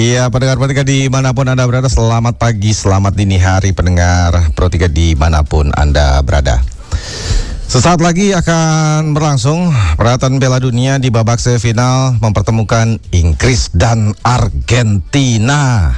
Iya, pendengar-pendengar dimanapun Anda berada, selamat pagi, selamat dini hari pendengar Pro 3 dimanapun Anda berada. Sesaat lagi akan berlangsung perhelatan Piala Dunia di babak semifinal mempertemukan Inggris dan Argentina.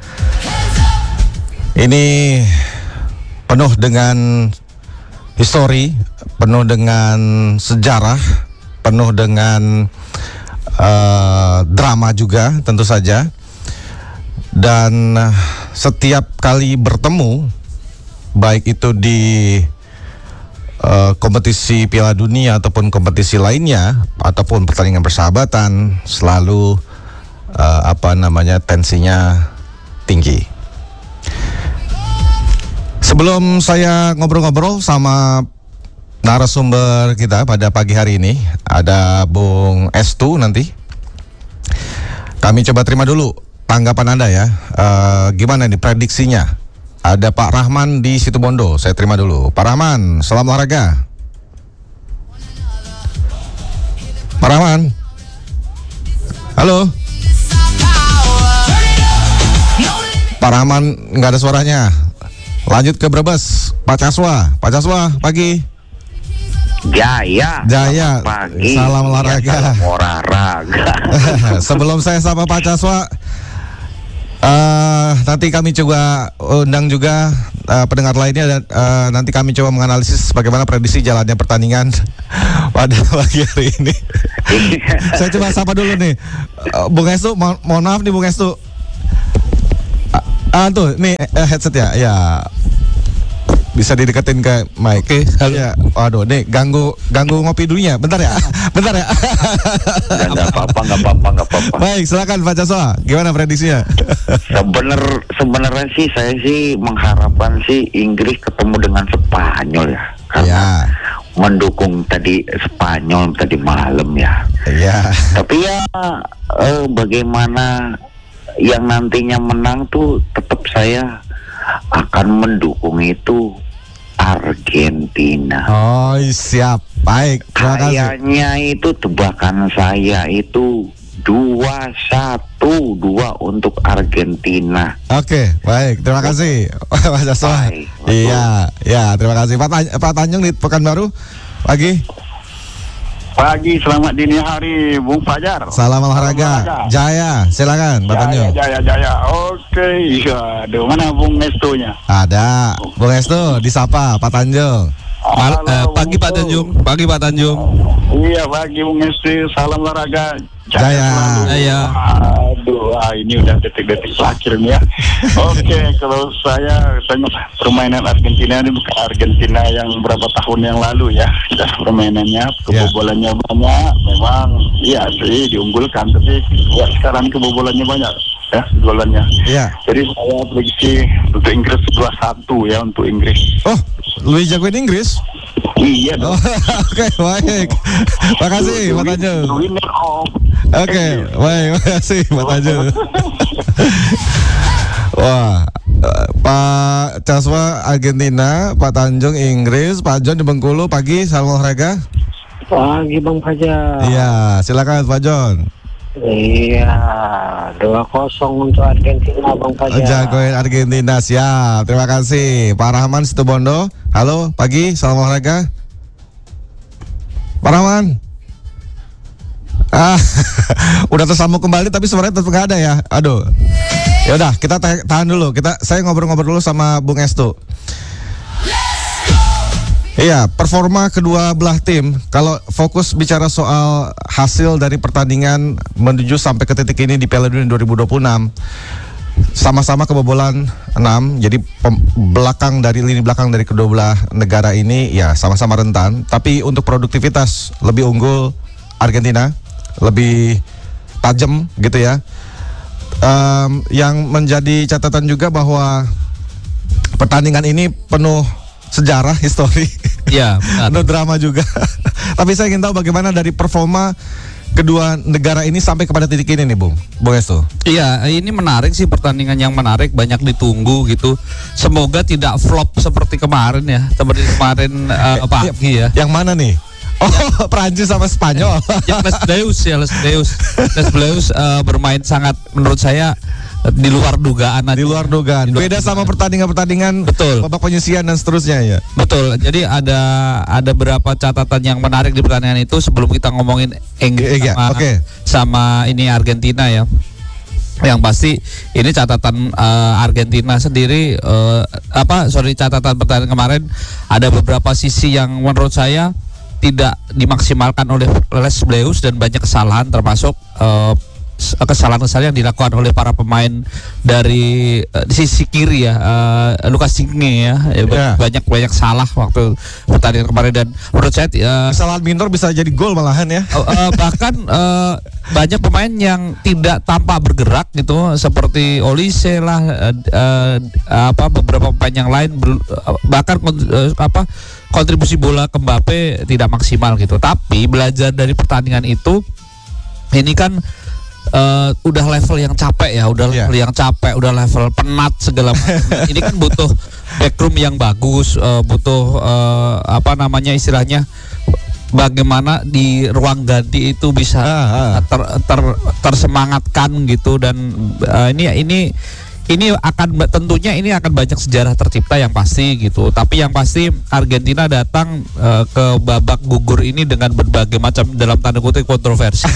Ini penuh dengan histori, penuh dengan sejarah, penuh dengan drama juga tentu saja. Dan setiap kali bertemu, baik itu di kompetisi Piala Dunia ataupun kompetisi lainnya ataupun pertandingan persahabatan, selalu tensinya tinggi. Sebelum saya ngobrol-ngobrol sama narasumber kita pada pagi hari ini, ada Bung Estu nanti. Kami coba terima dulu tanggapan Anda ya. Gimana nih prediksinya? Ada Pak Rahman di Situbondo. Saya terima dulu. Pak Rahman, salam olahraga. Pak Rahman. Halo. Pak Rahman nggak ada suaranya. Lanjut ke Brebes. Pak Caswa. Pak Caswa, pagi. Jaya pagi. Salam olahraga. Ya, salam olahraga. Sebelum saya sapa Pak Caswa, nanti kami coba undang juga pendengar lainnya dan nanti kami coba menganalisis bagaimana prediksi jalannya pertandingan pada pagi hari ini. Saya coba sapa dulu nih, Bung Estu. Mohon maaf nih Bung Estu. Tuh, nih headset ya. Bisa dideketin ke mic. Oke, ya. Waduh, nih ganggu ngopi dulunya. Bentar ya. Enggak apa-apa. Baik, silakan Pak Caswa. Gimana prediksinya? Sebenarnya sih saya sih mengharapkan sih Inggris ketemu dengan Spanyol ya. Karena mendukung tadi Spanyol tadi malam ya. Iya. Tapi ya bagaimana yang nantinya menang tuh tetap saya akan mendukung itu Argentina. Oh, siap. Baik. Kayaknya itu tebakan saya itu 2-1 untuk Argentina. Oke, baik. Terima kasih Pak Caswa. Iya, terima kasih Pak Tanjung di Pekanbaru. Pagi, selamat dini hari, Bung Fajar. Salam olahraga. Jaya, silakan Pak Tanjung. Jaya. Oke, aduh, mana Bung Estunya? Ada, Bung Estu, disapa Pak Tanjung. Pagi Pak Tanjung. Iya, pagi Bung Estu, salam olahraga. Jaya. Aduh, ini udah detik-detik terakhir nih ya. Oke, kalau saya permainan Argentina ini bukan Argentina yang berapa tahun yang lalu ya. Permainannya, kebobolannya banyak. Memang, iya sih diunggulkan, tapi ya sekarang kebobolannya banyak ya, golannya. Iya. Jadi saya prediksi untuk Inggris 2-1 ya untuk Inggris. Oh, lebih jagoin Inggris? Iya dong. Oke, baik. Makasih Pak Tanjung. Oke, baik, makasih Pak Tanjung. Wah, Pak Caswa Argentina, Pak Tanjung Inggris, Pak John di Bengkulu. Pagi, salam olahraga. Pagi Bang Fajar. Iya, silakan Pak John. Iya, 2-0 untuk Argentina Bang Fajar. Jagoin Argentina, siap. Terima kasih. Pak Rahman Situbondo. Halo, pagi, salam olahraga. Pak Rahman. Udah tersambung kembali tapi suaranya tetap nggak ada ya. Aduh. Ya udah, kita tahan dulu. Saya ngobrol-ngobrol dulu sama Bung Estu. Iya, performa kedua belah tim. Kalau fokus bicara soal hasil dari pertandingan menuju sampai ke titik ini di Piala Dunia 2026, sama-sama kebobolan 6. Jadi lini belakang dari kedua belah negara ini ya sama-sama rentan. Tapi untuk produktivitas lebih unggul Argentina, lebih tajam gitu ya. Yang menjadi catatan juga bahwa pertandingan ini penuh sejarah, histori. Iya, penuh drama juga. Tapi saya ingin tahu bagaimana dari performa kedua negara ini sampai kepada titik ini nih, Bung Estu. Iya, ini menarik sih, pertandingan yang menarik, banyak ditunggu gitu. Semoga tidak flop seperti kemarin ya, seperti kemarin pagi ya. Yang mana nih? Oh, Prancis sama Spanyol. Yang Les Bleus bermain sangat menurut saya di luar dugaan aja. Di luar dugaan. Beda sama pertandingan-pertandingan Betul. babak penyisihan dan seterusnya ya. Betul. Jadi ada beberapa catatan yang menarik di pertandingan itu sebelum kita ngomongin Inggris sama ini Argentina ya. Yang pasti ini catatan Argentina sendiri catatan pertandingan kemarin ada beberapa sisi yang menurut saya tidak dimaksimalkan oleh Les Bleus dan banyak kesalahan termasuk kesalahan-kesalahan yang dilakukan oleh para pemain dari sisi kiri ya, Lucas Digne ya, banyak salah waktu pertandingan kemarin dan menurut saya kesalahan minor bisa jadi gol malahan ya. Bahkan banyak pemain yang tidak tampak bergerak gitu seperti Olise lah, beberapa pemain yang lain bahkan kontribusi bola ke Mbappe tidak maksimal gitu. Tapi belajar dari pertandingan itu, ini kan udah level yang capek ya, level yang capek, udah level penat segala macam. Ini kan butuh backroom yang bagus, butuh istilahnya bagaimana di ruang ganti itu bisa tersemangatkan gitu dan ini akan banyak sejarah tercipta yang pasti gitu. Tapi yang pasti Argentina datang ke babak gugur ini dengan berbagai macam dalam tanda kutip kontroversi.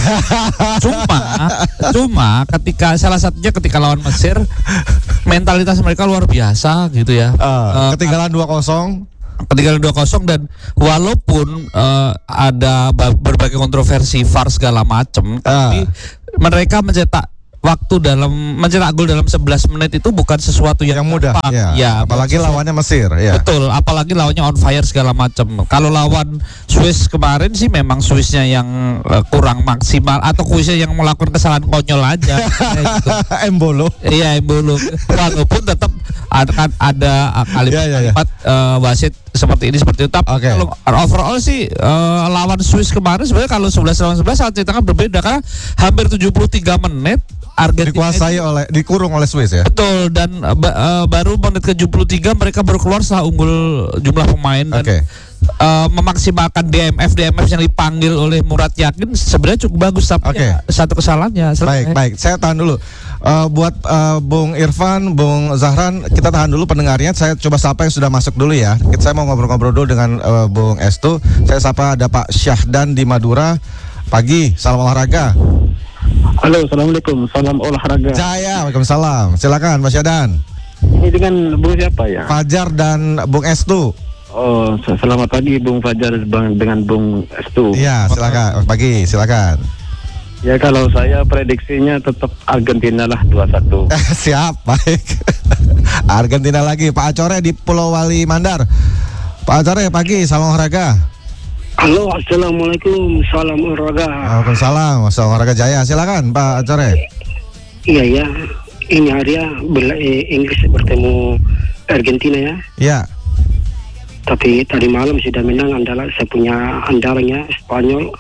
Cuma salah satunya ketika lawan Mesir mentalitas mereka luar biasa gitu ya. Ketinggalan 2-0 dan walaupun ada berbagai kontroversi VAR segala macam, tapi mereka mencetak gol dalam 11 menit itu bukan sesuatu yang mudah. Ya, apalagi lawannya Mesir ya. Betul, apalagi lawannya on fire segala macam. Kalau lawan Swiss kemarin sih memang Swissnya yang kurang maksimal atau Swiss yang melakukan kesalahan konyol aja. Gitu. Embolo. Iya, Embolo. Walaupun tetap ada kalimat wasit seperti itu. Tapi kalau overall sih lawan Swiss kemarin sebenarnya kalau 11 lawan 11 sangat ceritanya berbeda karena hampir 73 menit Argentina dikurung oleh Swiss ya. Betul, dan baru menit ke-73 mereka baru keluar setelah unggul jumlah pemain dan memaksimalkan DMF yang dipanggil oleh Murad Yakin sebenarnya cukup bagus tapi satu kesalahannya. Baik, saya tahan dulu. Buat Bung Irfan, Bung Zahran, kita tahan dulu pendengarnya. Saya coba sapa yang sudah masuk dulu ya. Saya mau ngobrol-ngobrol dulu dengan Bung Estu. Saya sapa ada Pak Syahdan di Madura. Pagi, salam olahraga. Halo, assalamualaikum, salam olahraga. Jaya, waalaikumsalam. Silakan Mas Yadan. Ini dengan Bung siapa ya? Fajar dan Bung Estu. Oh, selamat pagi Bung Fajar dengan Bung Estu. Iya, silakan. Pagi, silakan. Ya kalau saya prediksinya tetap Argentina lah 2-1. Siap, baik. Argentina lagi. Pak Acore di Pulau Wali Mandar. Pak Acore, pagi, salam olahraga. Halo, assalamualaikum, salam olahraga. Waalaikumsalam, salam olahraga Jaya. Silakan Pak Acore. Iya ya, ini hari ya Inggris bertemu Argentina ya. Iya. Tapi tadi malam sudah menang saya punya andalannya Spanyol.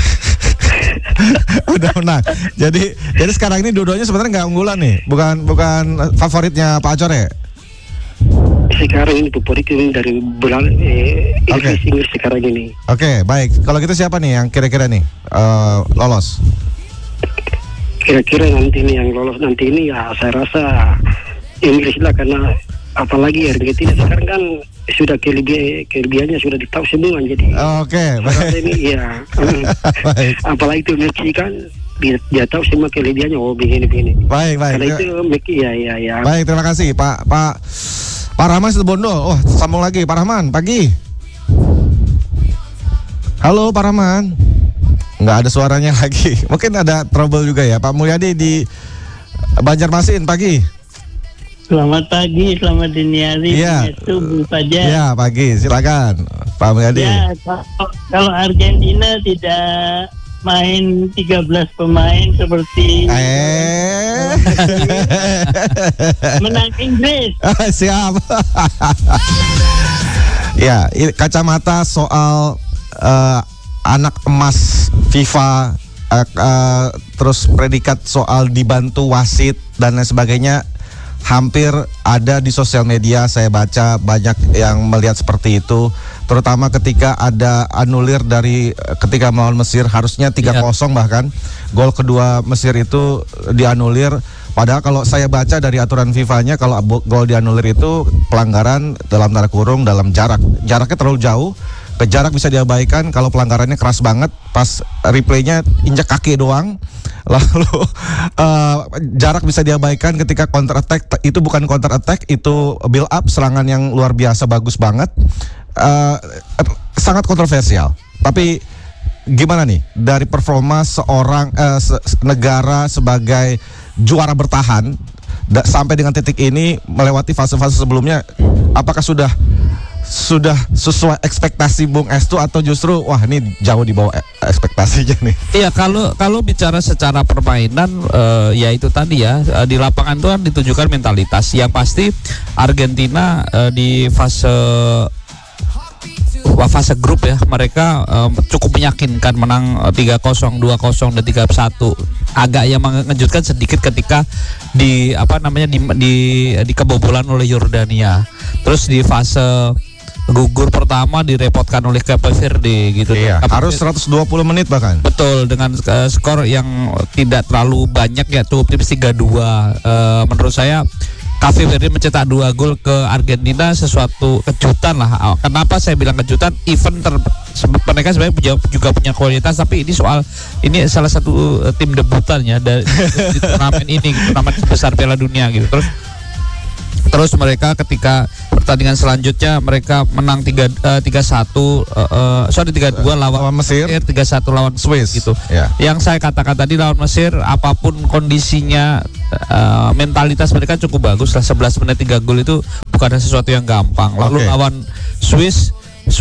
Udah menang. Jadi sekarang ini dua-duanya sebenarnya nggak unggulan nih, bukan favoritnya Pak Acore. Sekarang ini favorit ini dari bulan Inggris sekarang ini. Oke, baik. Kalau gitu siapa nih yang kira-kira nih lolos? Kira-kira nanti ini yang lolos nanti ini ya saya rasa Inggris lah karena apalagi Argentina sekarang kan sudah kelebihannya sudah ditahu semua jadi. Oke, baik. Ini ya. Apalagi itu Messi kan dia tahu semua kelebihannya begini. Baik. Karena itu ya. Baik, terima kasih Pak Rahman Situbondo. Oh, sambung lagi Pak Rahman, pagi. Halo Pak Rahman. Nggak ada suaranya lagi. Mungkin ada trouble juga ya. Pak Mulyadi di Banjarmasin, pagi. Selamat pagi, selamat dini hari. Iya. Itu Bu Fajar. Iya, pagi. Silakan Pak Mulyadi. Ya, kalau Argentina tidak main 13 pemain seperti menang Inggris. Siap. Ya, kacamata soal anak emas FIFA, terus predikat soal dibantu wasit dan lain sebagainya. hampir ada di sosial media, saya baca banyak yang melihat seperti itu, terutama ketika ada anulir dari ketika melawan Mesir, harusnya 3-0 bahkan gol kedua Mesir itu dianulir. Padahal kalau saya baca dari aturan FIFA-nya, kalau gol dianulir itu pelanggaran dalam tanda kurung dalam jaraknya terlalu jauh. Ke jarak bisa diabaikan, kalau pelanggarannya keras banget, pas replaynya injak kaki doang. Lalu jarak bisa diabaikan ketika counter attack. Itu bukan counter attack, itu build up, serangan yang luar biasa bagus banget. Sangat kontroversial. Tapi gimana nih dari performa seorang negara sebagai juara bertahan sampai dengan titik ini, melewati fase-fase sebelumnya, apakah sudah sesuai ekspektasi Bung Estu atau justru wah ini jauh di bawah ekspektasinya nih? Iya, kalau bicara secara permainan ya itu tadi ya, di lapangan itu kan ditujukan mentalitas. Yang pasti Argentina di fase grup ya, mereka cukup meyakinkan, menang 3-0, 2-0 dan 3-1. Agak yang mengejutkan sedikit ketika di kebobolan oleh Yordania. Terus di fase gugur pertama direpotkan oleh Cape Verde gitu. Iya, harus 120 menit bahkan. Betul, dengan skor yang tidak terlalu banyak ya, cukup tipis 3-2. Menurut saya Cape Verde mencetak 2 gol ke Argentina sesuatu kejutan lah. Kenapa saya bilang kejutan? Mereka sebenarnya juga punya kualitas, tapi ini salah satu tim debutan ya di turnamen ini, turnamen besar Piala Dunia gitu. Terus mereka ketika pertandingan selanjutnya mereka menang 3-2 lawan Mesir, 3-1 lawan Swiss gitu. Yeah. Yang saya katakan tadi, lawan Mesir apapun kondisinya, mentalitas mereka cukup bagus lah. 11 menit 3 gol itu bukan sesuatu yang gampang. Lalu lawan Swiss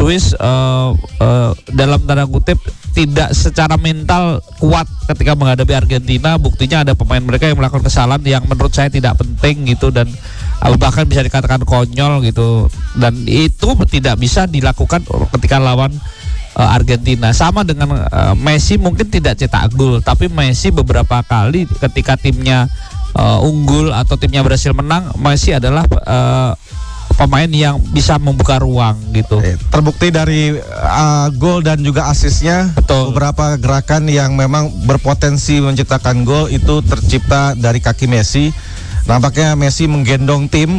dalam tanda kutip tidak secara mental kuat ketika menghadapi Argentina. Buktinya ada pemain mereka yang melakukan kesalahan yang menurut saya tidak penting gitu, dan bahkan bisa dikatakan konyol gitu, dan itu tidak bisa dilakukan ketika lawan Argentina. Sama dengan Messi mungkin tidak cetak gol, tapi Messi beberapa kali ketika timnya unggul atau timnya berhasil menang, Messi adalah pemain yang bisa membuka ruang gitu. Terbukti dari gol dan juga asisnya. Betul. Beberapa gerakan yang memang berpotensi menciptakan gol itu tercipta dari kaki Messi. Nampaknya Messi menggendong tim.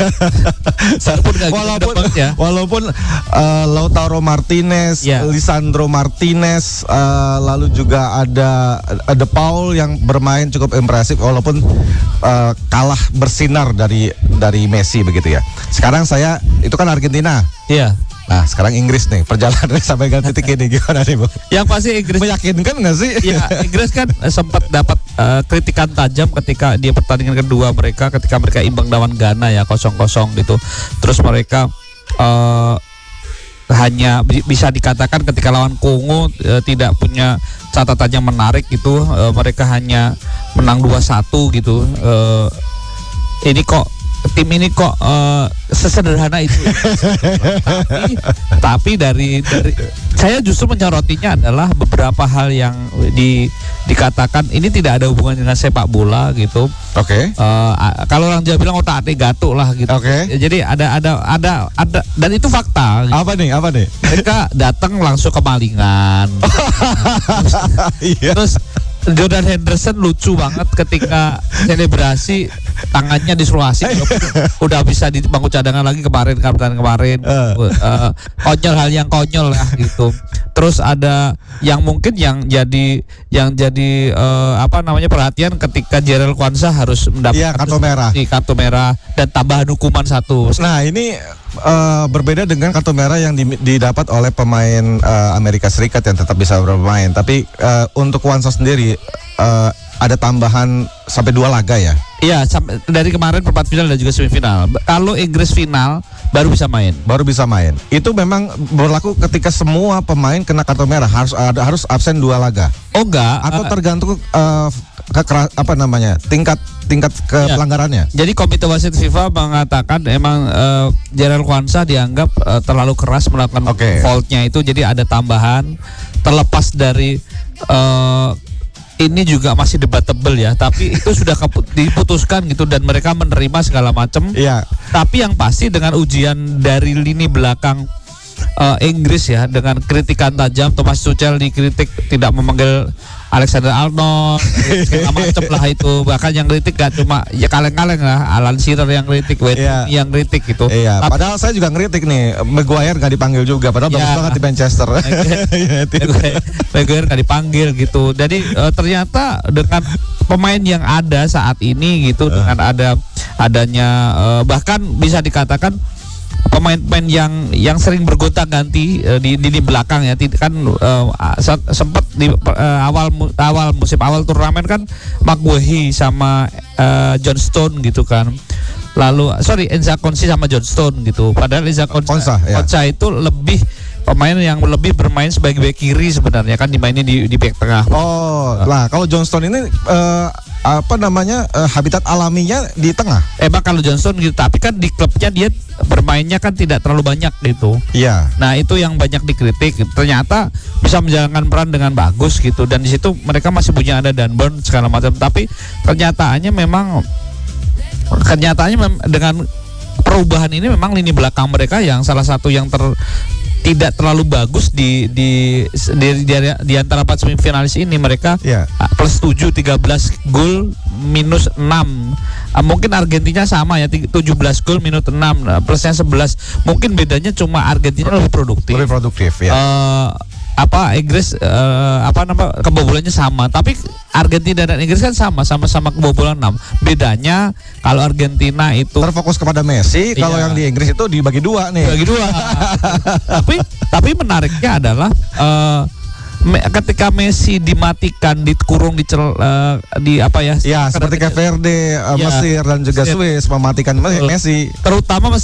walaupun Lautaro Martinez, Lisandro Martinez, lalu juga ada De Paul yang bermain cukup impresif, walaupun kalah bersinar dari Messi begitu ya. Sekarang itu kan Argentina. Iya. Nah, sekarang Inggris nih, perjalanannya sampai ke titik ini gimana nih, Bu? Yang pasti Inggris meyakinkan nggak sih? Ya, Inggris kan sempat dapat kritikan tajam ketika dia pertandingan kedua mereka, ketika mereka imbang lawan Ghana ya 0-0 gitu. Terus mereka hanya bisa dikatakan ketika lawan Kongo tidak punya catatan yang menarik gitu. Mereka hanya menang 2-1 gitu. Tim ini kok sesederhana itu. tapi dari saya justru menyorotinya adalah beberapa hal yang dikatakan ini tidak ada hubungan dengan sepak bola gitu. Oke. Kalau orang Jawa bilang otak atik gatuk lah gitu. Oke. Jadi ada dan itu fakta. Gitu. Apa nih? Mereka datang langsung kemalingan. Terus Jordan Henderson lucu banget ketika selebrasi tangannya diseluasi, udah bisa di bangku cadangan lagi kemarin. Konyol, hal yang konyol ya gitu. Terus ada yang mungkin yang jadi perhatian ketika Jarell Quansah harus mendapatkan kartu merah dan tambahan hukuman 1. Nah, ini berbeda dengan kartu merah yang didapat oleh pemain Amerika Serikat yang tetap bisa bermain. Tapi untuk Quansah sendiri ada tambahan sampai 2 laga ya? Iya, dari kemarin perempat final dan juga semifinal. Kalau Inggris final baru bisa main. Itu memang berlaku ketika semua pemain kena kartu merah, harus absen 2 laga. Oh enggak, atau tergantung tingkat pelanggarannya. Jadi Komite Wasit FIFA mengatakan emang Jarell Quansah dianggap terlalu keras melakukan faultnya itu, jadi ada tambahan terlepas dari ini juga masih debatable ya, tapi itu sudah diputuskan gitu dan mereka menerima segala macam. Iya. Tapi yang pasti dengan ujian dari lini belakang Inggris ya, dengan kritikan tajam, Thomas Tuchel dikritik tidak memanggil Alexander Arnold, segala macam lah itu. Bahkan yang kritik gak cuma ya kaleng-kaleng lah, Alan Shearer yang kritik, yang kritik gitu. Iya. Padahal saya juga ngeritik nih, Maguire gak dipanggil juga, padahal bagus banget di Manchester. Maguire gak dipanggil gitu. Jadi ternyata dengan pemain yang ada saat ini gitu, dengan adanya bahkan bisa dikatakan pemain-pemain yang sering bergonta-ganti di belakang ya, kan sempat di awal musim awal turnamen kan McGuehi sama John Stone gitu kan. Lalu Enza Konsa sama John Stone gitu. Padahal Enza Konsa itu lebih pemain yang lebih bermain sebagai bek kiri sebenarnya, kan dimainin di bek tengah. Lah kalau John Stone ini habitat alaminya di tengah. Emang kalau Johnstone gitu, tapi kan di klubnya dia bermainnya kan tidak terlalu banyak gitu. Iya. Nah itu yang banyak dikritik. Ternyata bisa menjalankan peran dengan bagus gitu, dan di situ mereka masih punya ada Dunburn segala macam. Tapi kenyataannya dengan perubahan ini memang lini belakang mereka yang salah satu yang tidak terlalu bagus di antara 4 semifinalis ini. Mereka plus 7 13 gol minus 6. Mungkin Argentina sama ya, 17 gol minus 6, plusnya 11. Mungkin bedanya cuma Argentina lebih produktif. Lebih produktif ya. Inggris kebobolannya sama, tapi Argentina dan Inggris kan sama-sama kebobolan 6. Bedanya kalau Argentina itu terfokus kepada Messi, kalau yang di Inggris itu dibagi 2 nih. Dibagi 2. tapi menariknya adalah ketika Messi dimatikan, dikurung seperti Cape Verde, Mesir dan juga Swiss mematikan Messi, terutama